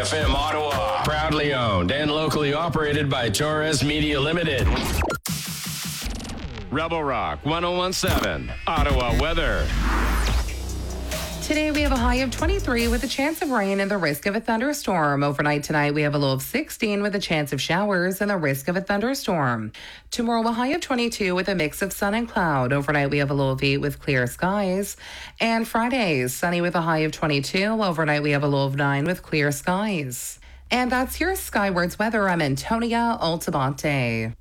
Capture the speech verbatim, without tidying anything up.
F M Ottawa. Proudly owned and locally operated by Torres Media Limited. Rebel Rock one oh one seven, Ottawa weather. Today we have a high of twenty-three with a chance of rain and the risk of a thunderstorm. Overnight tonight we have a low of sixteen with a chance of showers and the risk of a thunderstorm. Tomorrow a high of twenty-two with a mix of sun and cloud. Overnight we have a low of eight with clear skies. And Friday, sunny with a high of twenty-two. Overnight we have a low of nine with clear skies. And that's your Skywards weather. I'm Antonia Altabante.